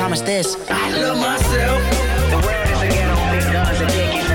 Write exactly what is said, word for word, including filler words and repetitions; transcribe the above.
promise this. I love myself. The world is a ghetto, big guns and dick.